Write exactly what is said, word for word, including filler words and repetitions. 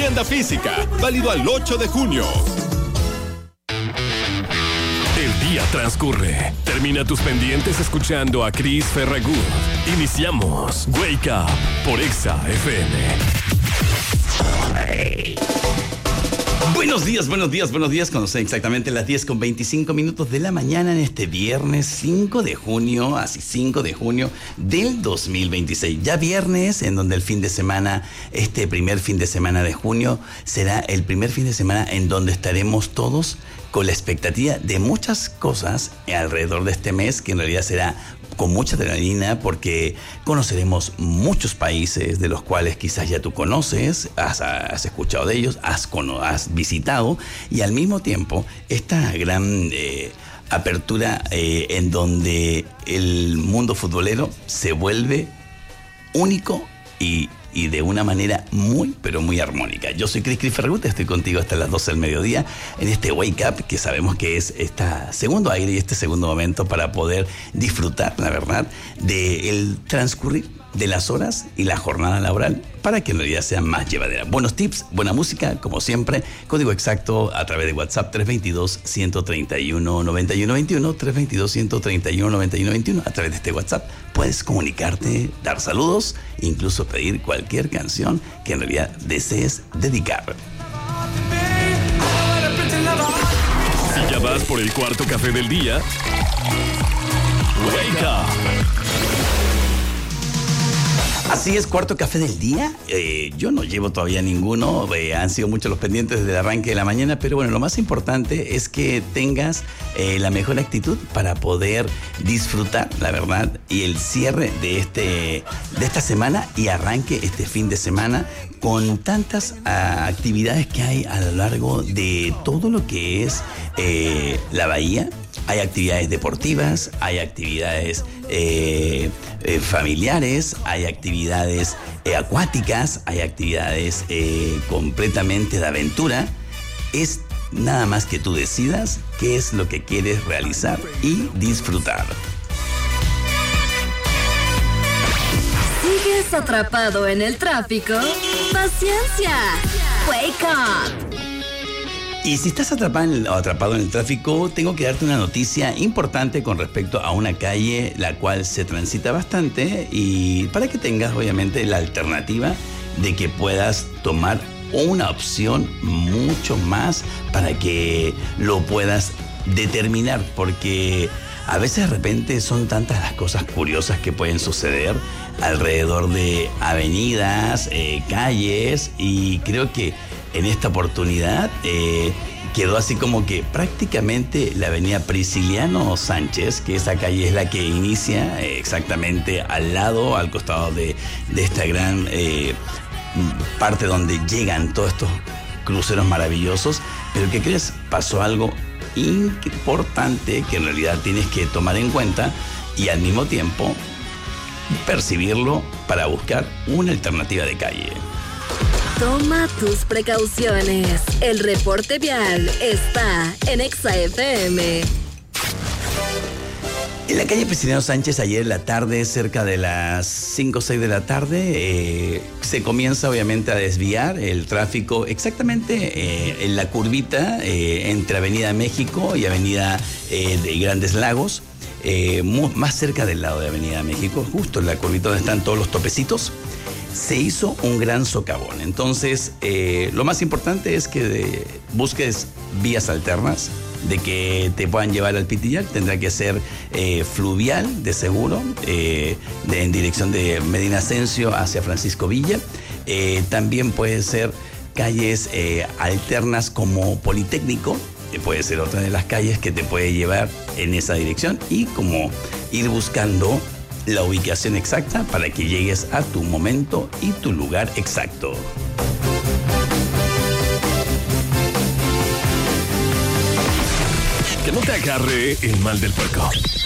tienda física. Válido al ocho de junio. El día transcurre. Termina tus pendientes escuchando a Chris Ferragut. Iniciamos Wake Up por Exa F M. Buenos días, buenos días, buenos días. Cuando son exactamente las diez con veinticinco minutos de la mañana en este viernes cinco de junio, así cinco de junio del dos mil veintiséis. Ya viernes, en donde el fin de semana, este primer fin de semana de junio, será el primer fin de semana en donde estaremos todos con la expectativa de muchas cosas alrededor de este mes, que en realidad será con mucha adrenalina, porque conoceremos muchos países de los cuales quizás ya tú conoces, has, has escuchado de ellos, has, has visitado, y al mismo tiempo esta gran eh, apertura eh, en donde el mundo futbolero se vuelve único y y de una manera muy, pero muy armónica. Yo soy Chris Ferragut, estoy contigo hasta las doce del mediodía en este Wake Up, que sabemos que es este segundo aire y este segundo momento para poder disfrutar, la verdad, del transcurrir de las horas y la jornada laboral para que en realidad sea más llevadera. Buenos tips, buena música, como siempre. Código exacto a través de WhatsApp tres dos dos, uno tres uno, nueve uno dos uno, tres dos dos, uno tres uno, nueve uno dos uno. A través de este WhatsApp puedes comunicarte, dar saludos, incluso pedir cualquier canción que en realidad desees dedicar. Si ya vas por el cuarto café del día, Wake Up. Así es, cuarto café del día. Eh, yo no llevo todavía ninguno, eh, han sido muchos los pendientes desde el arranque de la mañana, pero bueno, lo más importante es que tengas eh, la mejor actitud para poder disfrutar, la verdad, y el cierre de, este, de esta semana y arranque este fin de semana con tantas uh, actividades que hay a lo largo de todo lo que es eh, la bahía. Hay actividades deportivas, hay actividades eh, eh, familiares, hay actividades eh, acuáticas, hay actividades eh, completamente de aventura. Es nada más que tú decidas qué es lo que quieres realizar y disfrutar. ¿Sigues atrapado en el tráfico? ¡Paciencia! ¡Wake up! Y si estás atrapado en, el, atrapado en el tráfico, tengo que darte una noticia importante con respecto a una calle la cual se transita bastante, y para que tengas obviamente la alternativa de que puedas tomar una opción mucho más para que lo puedas determinar, porque a veces de repente son tantas las cosas curiosas que pueden suceder alrededor de avenidas, eh, calles, y creo que en esta oportunidad eh, quedó así como que prácticamente la avenida Prisciliano Sánchez, que esa calle es la que inicia eh, exactamente al lado, al costado de, de esta gran eh, parte donde llegan todos estos cruceros maravillosos. Pero ¿qué crees? Pasó algo importante que en realidad tienes que tomar en cuenta y al mismo tiempo percibirlo para buscar una alternativa de calle. Toma tus precauciones. El reporte vial está en Exa F M. En la calle Prisciliano Sánchez, ayer en la tarde, cerca de las cinco o seis de la tarde, eh, se comienza obviamente a desviar el tráfico exactamente eh, en la curvita eh, entre Avenida México y Avenida eh, de Grandes Lagos, eh, muy, más cerca del lado de Avenida México, justo en la curvita donde están todos los topecitos. Se hizo un gran socavón. Entonces, eh, lo más importante es que de, busques vías alternas, de que te puedan llevar al Pitillar. Tendrá que ser eh, fluvial, de seguro, eh, de, en dirección de Medina Ascencio hacia Francisco Villa. Eh, también puede ser calles eh, alternas como Politécnico, que puede ser otra de las calles que te puede llevar en esa dirección, y como ir buscando la ubicación exacta para que llegues a tu momento y tu lugar exacto. Que no te agarre el mal del puerco.